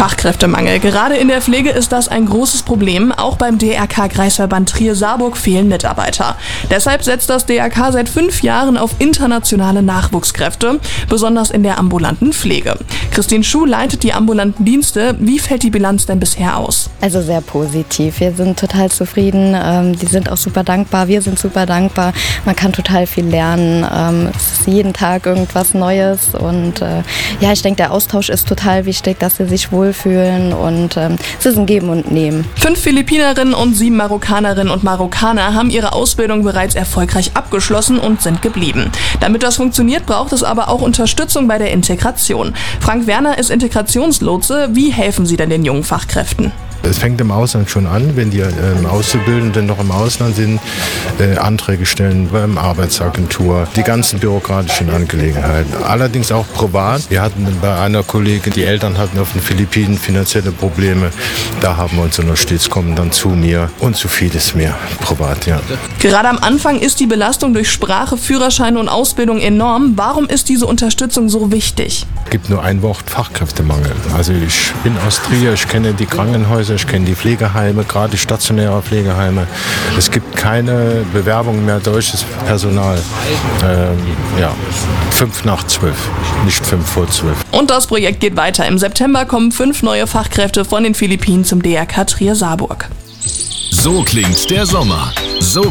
Fachkräftemangel. Gerade in der Pflege ist das ein großes Problem. Auch beim DRK-Kreisverband Trier-Saarburg fehlen Mitarbeiter. Deshalb setzt das DRK seit 5 Jahren auf internationale Nachwuchskräfte, besonders in der ambulanten Pflege. Christine Schuh leitet die ambulanten Dienste. Wie fällt die Bilanz denn bisher aus? Also sehr positiv. Wir sind total zufrieden. Die sind auch super dankbar. Wir sind super dankbar. Man kann total viel lernen. Es ist jeden Tag irgendwas Neues. Und ich denke, der Austausch ist total wichtig, dass sie sich wohlfühlen. Und es ist ein Geben und Nehmen. 5 Philippinerinnen und 7 Marokkanerinnen und Marokkaner haben ihre Ausbildung bereits erfolgreich abgeschlossen und sind geblieben. Damit das funktioniert, braucht es aber auch Unterstützung bei der Integration. Frank Werner ist Integrationslotse. Wie helfen Sie denn den jungen Fachkräften? Es fängt im Ausland schon an, wenn die Auszubildenden noch im Ausland sind, Anträge stellen beim Arbeitsagentur, die ganzen bürokratischen Angelegenheiten. Allerdings auch privat. Wir hatten bei einer Kollegin, die Eltern hatten auf den Philippinen finanzielle Probleme. Da haben wir uns unterstützt, kommen dann zu mir und zu vieles mehr privat, ja. Gerade am Anfang ist die Belastung durch Sprache, Führerschein und Ausbildung enorm. Warum ist diese Unterstützung so wichtig? Es gibt nur ein Wort: Fachkräftemangel. Also ich bin aus Trier, ich kenne die Krankenhäuser, ich kenne die Pflegeheime, gerade stationäre Pflegeheime. Es gibt keine Bewerbung mehr deutsches Personal. 5 nach 12, nicht 5 vor 12. Und das Projekt geht weiter. Im September kommen 5 neue Fachkräfte von den Philippinen zum DRK Trier-Saarburg. So klingt der Sommer. So